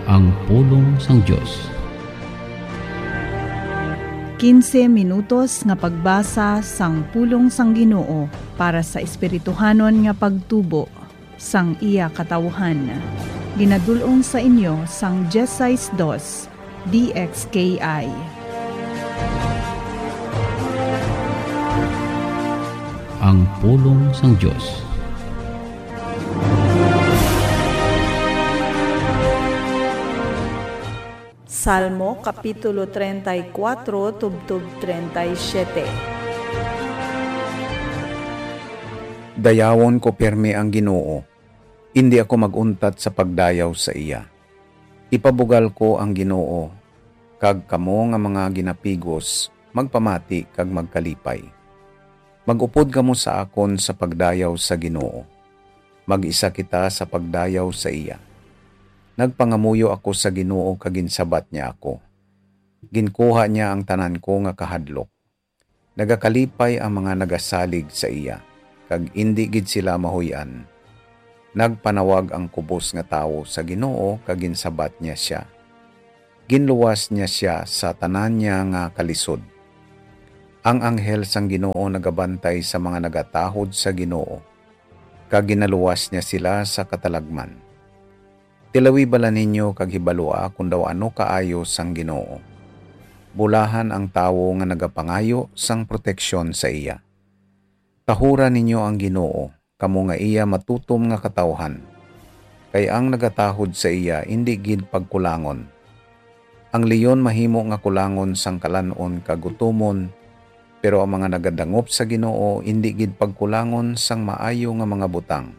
Ang pulong sang Dios. 15 minutos nga pagbasa sang pulong sang Ginoo para sa espirituhanon nga pagtubo sang iya katawhan. Ginadulong sa inyo sang Jesais Dos DXKI. Ang pulong sang Dios. Salmo Kapitulo 34, tubtub 37. Dayawon ko permi ang Ginoo, hindi ako maguntat sa pagdayaw sa iya. Ipabugal ko ang Ginoo, kag kamo nga mga ginapigos, magpamati kag magkalipay. Magupod kamo sa akon sa pagdayaw sa Ginoo. Mag-isa kita sa pagdayaw sa iya. Nagpangamuyo ako sa Ginoo kag ginsabat niya ako. Ginkuha niya ang tanan ko nga kahadlok. Nagakalipay ang mga nagasalig sa iya, kag indi gid sila mahuyan. Nagpanawag ang kubos nga tawo sa Ginoo kag ginsabat niya siya. Ginluwas niya siya sa tanan niya nga kalisod. Ang anghel sang Ginoo nagabantay sa mga nagatahod sa Ginoo, kag ginaluwas niya sila sa katalagman. Tilawi bala ninyo kag hibalua kung daw ano kaayo sang Ginoo. Bulahan ang tawo nga nagapangayo sang proteksyon sa iya. Tahura ninyo ang Ginoo, kamo nga iya matutom nga katawhan. Kay ang nagatahod sa iya indi gid pagkulangon. Ang leyon mahimo nga kulangon sang kalanon kagutomon, pero ang mga nagadangop sa Ginoo indi gid pagkulangon sang maayo nga mga butang.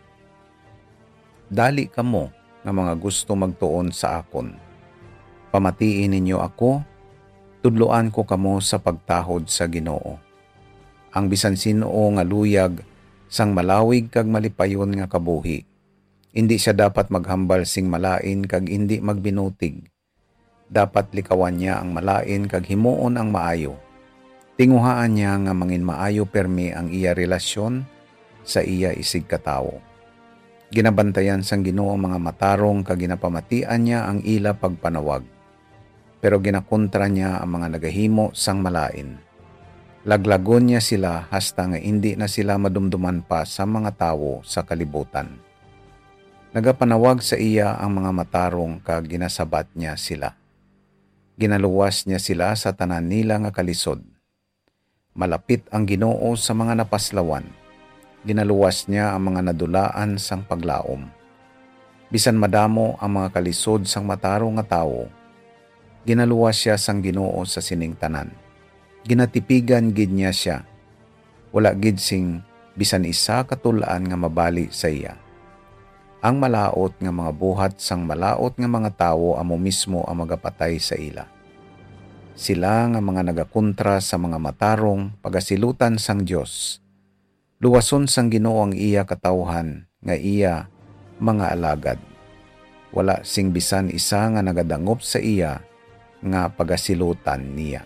Dali kamo nga mga gusto magtuon sa akon. Pamatiin ninyo ako, tudloan ko kamo sa pagtahod sa Ginoo. Ang bisan sino nga luyag sang malawig kag malipayon nga kabuhi. Hindi siya dapat maghambal sing malain kag hindi magbinutig. Dapat likawan niya ang malain kag himuon ang maayo. Tinguhaan niya nga mangin maayo permi ang iya relasyon sa iya isig katawo. Ginabantayan sang Ginoo ang mga matarong kag ginapamatian niya ang ila pagpanawag. Pero ginakontra niya ang mga nagahimo sang malain. Laglagon niya sila hasta nga hindi na sila madumduman pa sa mga tawo sa kalibutan. Nagapanawag sa iya ang mga matarong kag ginasabat niya sila. Ginaluwas niya sila sa tanan nila nga kalisod. Malapit ang Ginoo sa mga napaslawan. Ginaluwas niya ang mga nadulaan sang paglaom. Bisan madamo ang mga kalisod sang matarong nga tawo, ginaluwas siya sang Ginoo sa sining tanan. Ginatipigan gid niya siya. Wala gid sing bisan isa katulaan nga mabali sa iya. Ang malaot nga mga buhat sang malaot nga mga tawo amo mismo ang magapatay sa ila. Sila nga mga nagakontra sa mga matarong pagasilutan sang Dios. Luwason sang Ginoo ang iya katawhan nga iya mga alagad. Wala sing bisan isa nga nagadangop sa iya nga pagasilutan niya.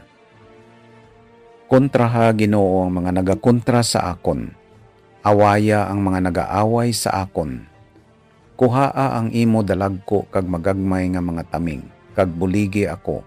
Kontraha Ginoo ang mga nagakontra sa akon. Awaya ang mga nagaaway sa akon. Kuhaa ang imo dalagko kag magagmay nga mga taming, kag buligi ako.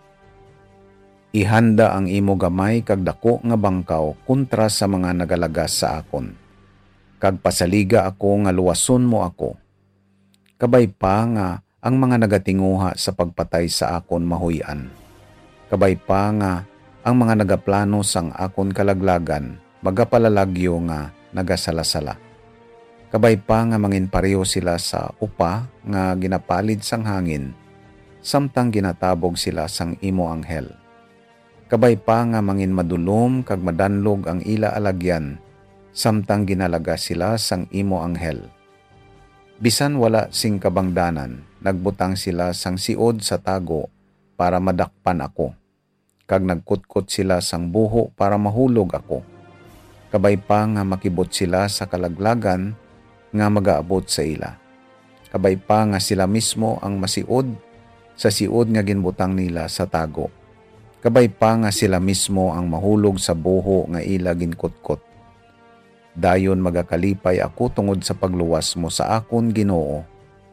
Ihanda ang imo gamay kag dako nga bangkaw kontra sa mga nagalagas sa akon. Kag pasaliga ako nga luwason mo ako. Kabay pa nga ang mga nagatinguha sa pagpatay sa akon mahuyan. Kabay pa nga ang mga nagaplano sang akon kalaglagan magapalalagyo nga nagasalasala. Kabay pa nga mangin pareho sila sa upa nga ginapalid sang hangin, samtang ginatabog sila sang imo anghel. Kabay pa nga mangin madulom kag madanlog ang ila alagyan, samtang ginalaga sila sang imo anghel. Bisan wala sing kabangdanan, nagbutang sila sang siod sa tago para madakpan ako, kag nagkutkot sila sang buho para mahulog ako. Kabay pa nga makibot sila sa kalaglagan nga magaabot sa ila. Kabay pa nga sila mismo ang masiod sa siod nga ginbutang nila sa tago. Kabay pa nga sila mismo ang mahulog sa buho nga ila ginkutkot. Dayon magakalipay ako tungod sa pagluwas mo sa akon, Ginoo.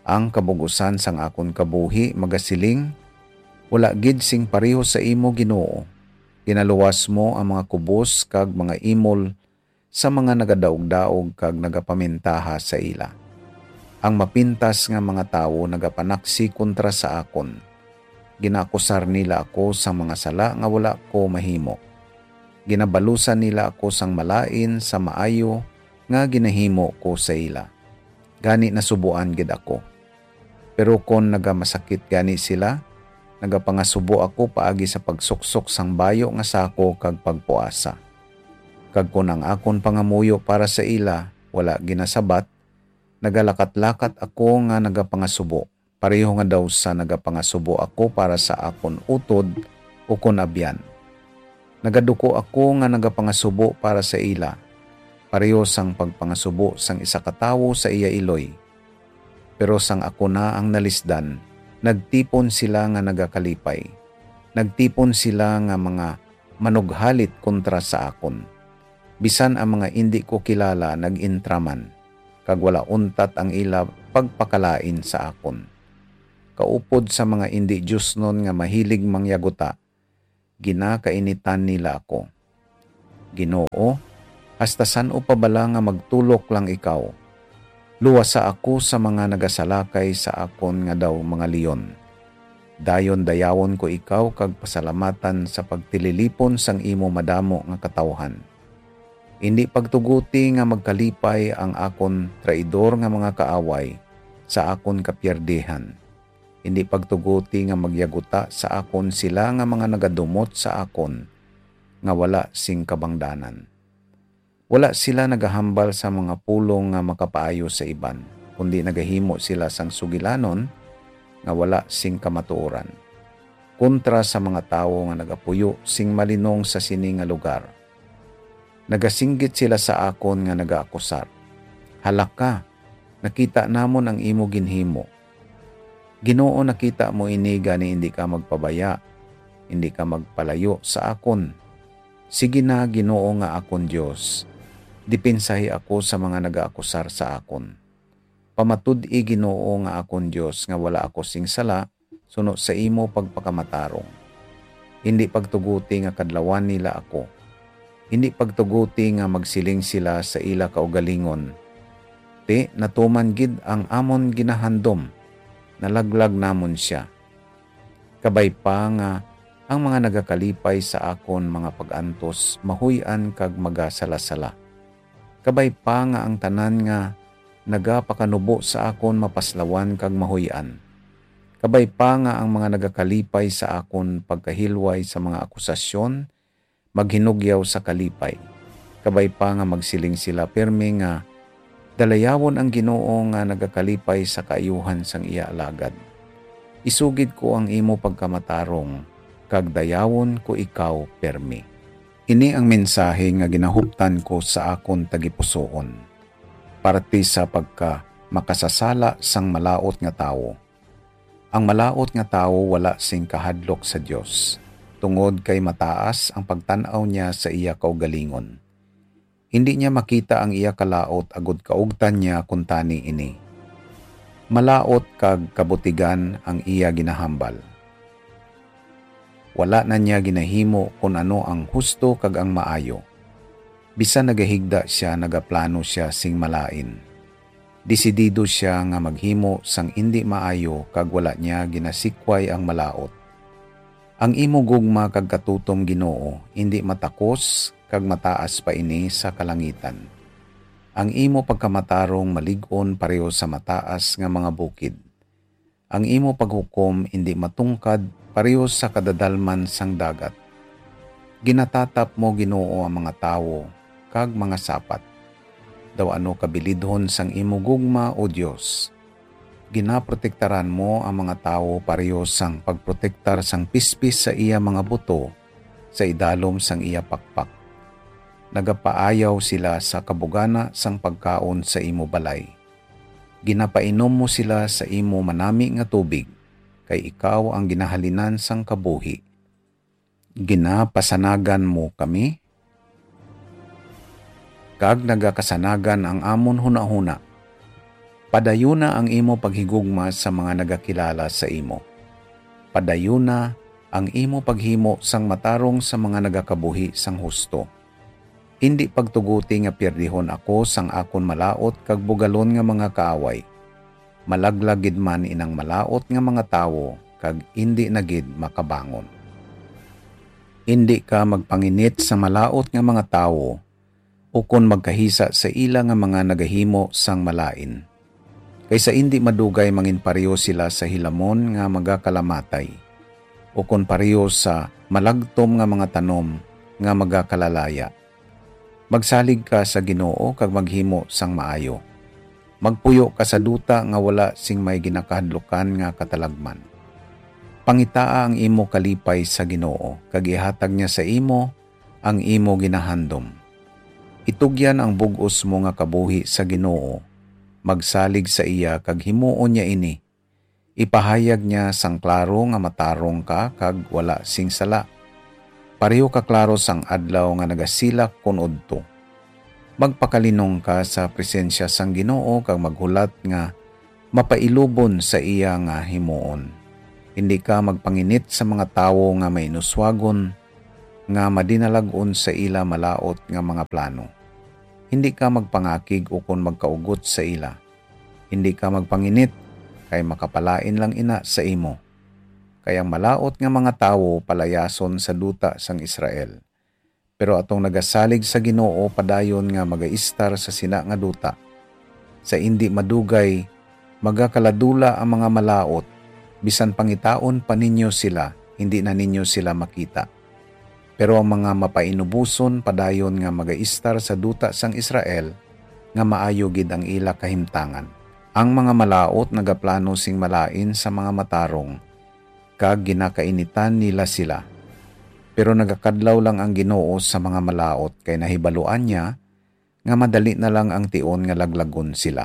Ang kabugusan sang akon kabuhi magasiling, wala gid sing pareho sa imo, Ginoo. Ginaluwas mo ang mga kubos kag mga imol sa mga nagadaog-daog kag nagapamintaha sa ila. Ang mapintas nga mga tawo nagapanaksi kontra sa akon. Ginakusar nila ako sa mga sala nga wala ko mahimo. Ginabalusan nila ako sang malain sa maayo nga ginahimo ko sa ila. Gani nasubuan gid ako. Pero kon nagamasakit gani sila, nagapangasubo ako paagi sa pagsuksok sang bayo nga sako kag pagpuasa. Kag kun ang akon pangamuyo para sa ila wala ginasabat, nagalakat-lakat ako nga nagapangasubo. Pareho nga daw sa nagapangasubo ako para sa akon utod o kun abyan. Nagaduko ako nga nagapangasubo para sa ila. Pareho sang pagpangasubo sang isa ka tawo sa iya iloy. Pero sang ako na ang nalisdan, nagtipon sila nga nagakalipay. Nagtipon sila nga mga manughalit kontra sa akon. Bisan ang mga hindi ko kilala nag-intraman, kag wala untat ang ila pagpakalain sa akon. Kaupod sa mga hindi Diyos nun nga mahilig mangyaguta, ginakainitan nila ako. Ginoo, hasta san o pabala nga magtulok lang ikaw? Luwasa ako sa mga nagasalakay sa akon nga daw mga leon. Dayon dayawon ko ikaw kag pasalamatan sa pagtililipon sang imo madamo nga katawhan. Hindi pagtuguti nga magkalipay ang akon traidor nga mga kaaway sa akon kapyerdihan. Hindi pagtuguti nga magyaguta sa akon sila nga mga nagadumot sa akon nga wala sing kabangdanan. Wala sila nagahambal sa mga pulong nga makapaayo sa iban, kundi nagahimo sila sang sugilanon nga wala sing kamatuoran. Kontra sa mga tawo nga nagapuyo sing malinong sa sini nga lugar. Nagasinggit sila sa akon nga nagaakusar. Halaka, nakita namon ang imo ginhimo. Ginoo, nakita mo ini gani hindi ka magpabaya, hindi ka magpalayo sa akon. Sige na, Ginoo nga akon Diyos. Dipinsahi ako sa mga nagaakusar sa akon. Pamatud-i, Ginoo nga akon Diyos, nga wala ako sing sala, suno sa imo pagpakamatarong. Hindi pagtuguti nga kadlawan nila ako. Hindi pagtuguti nga magsiling sila sa ila kaugalingon. Ti, natuman gid ang amon ginahandom, nalaglag namon siya. Kabay pa nga, ang mga nagakalipay sa akon mga pag-antos, mahuyan kag magasalasala. Kabay pa nga ang tanan nga nagapakanubo sa akon mapaslawan kag mahuyan. Kabay pa nga ang mga nagakalipay sa akon pagkahilway sa mga akusasyon, maghinugyaw sa kalipay. Kabay pa nga magsiling sila permi nga dalayawon ang Ginoo nga nagakalipay sa kaayuhan sang iya alagad. Isugid ko ang imo pagkamatarong, kag dayawon ko ikaw permi. Ini ang mensahe nga ginahuptan ko sa akon tagipusoon. Parte sa pagka makasasala sang malaot nga tawo. Ang malaot nga tawo wala sing kahadlok sa Dios. Tungod kay mataas ang pagtan-aw niya sa iya kaugalingon. Hindi niya makita ang iya kalaot agud kaugtan niya kuntani ini. Malaot kag kabutigan ang iya ginahambal. Wala na niya ginahimo kung ano ang husto kag ang maayo. Bisan nagahigda siya, nagaplano siya sing malain. Desidido siya nga maghimo sang indi maayo kag wala niya ginasikway ang malaot. Ang imo gugma kag katutom Ginoo, hindi matakos kag mataas pa ini sa kalangitan. Ang imo pagkamatarong malig-on pareho sa mataas nga mga bukid. Ang imo paghukom hindi matungkad pareho sa kadadalman sang dagat. Ginatatap mo Ginoo ang mga tawo kag mga sapat. Daw ano kabilidhon sang imo gugma o Dios. Ginaprotektaran mo ang mga tawo pareho sang pagprotektar sang pispis sa iya mga buto sa idalom sang iya pakpak. Nagapaayaw sila sa kabugana sang pagkaon sa imo balay. Ginapainom mo sila sa imo manami nga tubig, kay ikaw ang ginahalinan sang kabuhi. Ginapasanagan mo kami, kag nagakasanagan ang amon huna-huna. Padayuna ang imo paghigugma sa mga nagakilala sa imo. Padayuna ang imo paghimo sang matarong sa mga nagakabuhi sang husto. Hindi pagtuguti nga pirdihon ako sang akon malaot kag bugalon nga mga kaaway. Malaglagid man inang malaot nga mga tawo kag hindi nagid makabangon. Hindi ka magpanginit sa malaot nga mga tawo ukon magkahisa sa ila nga mga nagahimo sang malain. Kaysa hindi madugay mangin pareho sila sa hilamon nga magakalamatay ukon pareho sa malagtom nga mga tanom nga magakalalaya. Magsalig ka sa Ginoo kag maghimo sang maayo. Magpuyo ka sa duta nga wala sing may ginakahadlukan nga katalagman. Pangitaa ang imo kalipay sa Ginoo, kag ihatag niya sa imo ang imo ginahandom. Itugyan ang bug-os mo nga kabuhi sa Ginoo, magsalig sa iya kag himuon niya ini. Ipahayag niya sang klaro nga matarong ka kag wala sing sala. Pareho ka klaro sang adlaw nga nagasilak kun udto. Magpakalinong ka sa presensya sang Ginoo kag maghulat nga mapailubon sa iya nga himuon. Hindi ka magpanginit sa mga tawo nga may nuswagon nga madinalagon sa ila malaot nga mga plano. Hindi ka magpangakig ukon magkaugot sa ila. Hindi ka magpanginit kay makapalain lang ina sa imo. Kayang malaot nga mga tawo palayason sa duta sang Israel. Pero atong nagasalig sa Ginoo padayon nga magaistar sa sina nga duta. Sa hindi madugay, magakaladula ang mga malaot, bisan pangitaon pa ninyo sila, hindi na ninyo sila makita. Pero ang mga mapainubuson padayon nga magaistar sa duta sang Israel, nga maayo gid ang ila kahimtangan. Ang mga malaot nagaplano sing malain sa mga matarong, kag ginakainitan nila sila. Pero nagakadlaw lang ang Ginoo sa mga malaot kay nahibaluan niya nga madali na lang ang tion nga laglagon sila.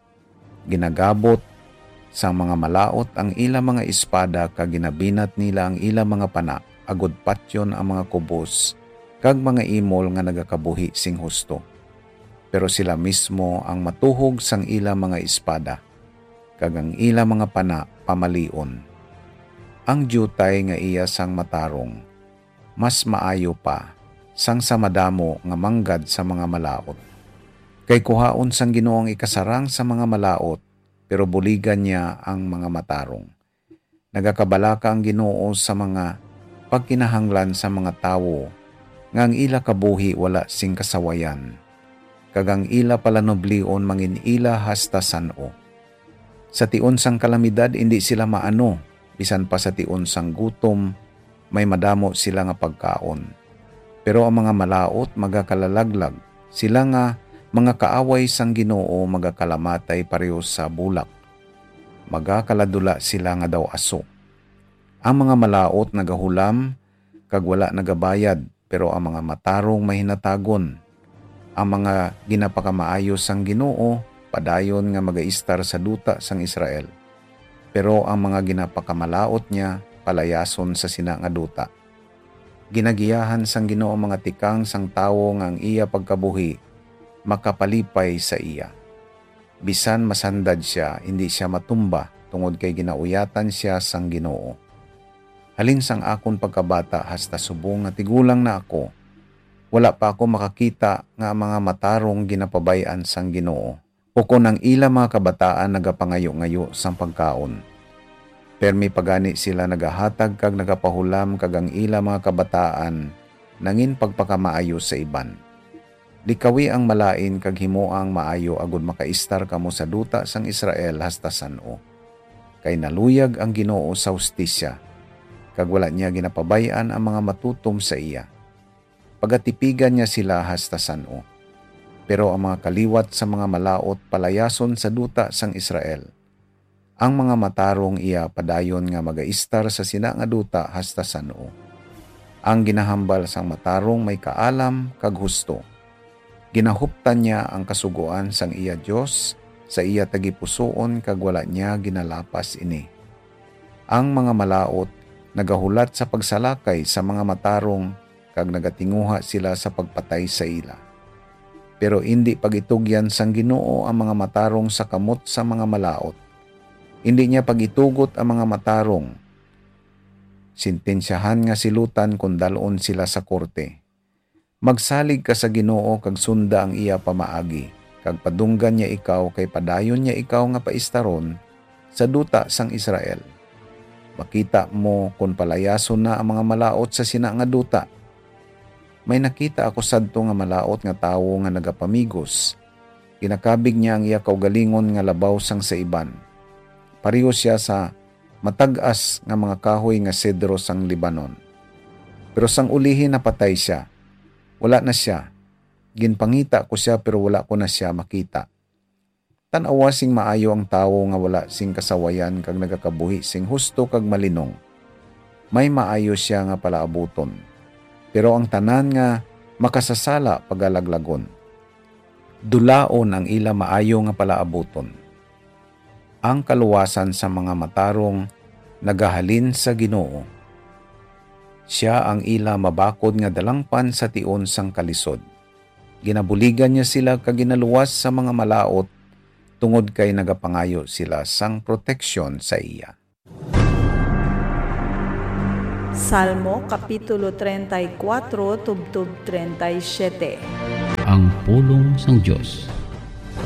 Ginagabot sa mga malaot ang ila mga espada kag ginabinat nila ang ila mga pana agud patyon ang mga kubos kag mga imol nga nagakabuhi sing husto. Pero sila mismo ang matuhog sang ila mga espada kag ang ila mga pana pamalion. Ang jutay nga iya sang matarong mas maayo pa sang sa madamo nga manggad sa mga malaot. Kay kuhaon sang Ginoong ikasarang sa mga malaot, pero buligan niya ang mga matarong. Nagakabalaka ang Ginoo sa mga pagkinahanglan sa mga tawo, nga ang ila kabuhi wala sing kasawayan, kag ang ila palanoblion mangin ila hasta sano. Sa tion sang kalamidad hindi sila maano, bisan pa sa tion sang gutom, may madamo sila nga pagkaon. Pero ang mga malaot magakalalaglag, sila nga mga kaaway sang Ginoo magakalamatay pareho sa bulak. Magakaladula sila nga daw aso. Ang mga malaot nagahulam, kag wala nagabayad, pero ang mga matarong mahinatagon. Ang mga ginapakamaayos sang Ginoo, padayon nga magaistar sa duta sang Israel. Pero ang mga ginapakamalaot niya, palayason sa sina nga duta. Ginagiyahan sang Ginoo mga tikang sang tawo nga ang iya pagkabuhi makapalipay sa iya. Bisan masandad siya, hindi siya matumba tungod kay ginauyatan siya sang Ginoo. Halin sang akon pagkabata hasta subong nga tigulang na ako, wala pa ako makakita nga mga matarong ginapabayan sang Ginoo o kung ang ila mga kabataan nagapangayo-ngayo sang pagkaon. Permi pagani sila nagahatag kag nagapahulam kag ang ila mga kabataan nangin pagpakamaayo sa iban. Likawi ang malain kag himuang maayo agud makaistar kamo sa duta sang Israel hasta sano. Kay naluyag ang Ginoo sa hustisya, kag wala niya ginapabayan ang mga matutom sa iya. Pagatipigan niya sila hasta sano. Pero ang mga kaliwat sa mga malaot palayason sa duta sang Israel. Ang mga matarong iya padayon nga magaistar sa sina nga duta hasta sano. Ang ginahambal sang matarong may kaalam kag husto. Ginahuptan niya ang kasuguan sang iya Dios sa iya tagipusoon kag wala niya ginalapas ini. Ang mga malaot nagahulat sa pagsalakay sa mga matarong kag nagatinguha sila sa pagpatay sa ila. pero hindi pagitugyan sang Ginoo ang mga matarong sa kamot sa mga malaot. Hindi niya pagitugot ang mga matarong. Sintensyahan nga silutan kung dalon sila sa korte. Magsalig ka sa Ginoo kag sunda ang iya pamaagi, kag padunggan niya ikaw kay padayon niya ikaw nga paistaron sa duta sang Israel. Makita mo kung palayason na ang mga malaot sa sina nga duta. May nakita ako sadto nga malaot nga tawo nga nagapamigos. Kinakabig niya ang iya kaugalingon nga labaw sang sa iban. Pareho siya sa matag-as nga mga kahoy nga sedro sang Libanon. Pero sang ulihin napatay siya. Wala na siya. Ginpangita ko siya pero wala ko na siya makita. Tanawa sing maayo ang tawo nga wala sing kasawayan kag nagakabuhi sing husto kag malinong. May maayo siya nga palaabuton. Pero ang tanan nga makasasala pagalaglagon. Dulaon ang ila maayo nga palaabuton. Ang kaluwasan sa mga matarong nagahalin sa Ginoo. Siya ang ila mabakod nga dalangpan sa tion sang kalisod. Ginabuligan niya sila kag ginaluwas sa mga malaot tungod kay nagapangayo sila sang proteksyon sa iya. Salmo Kapitulo 34, tubtub 37. Ang pulong sang Diyos.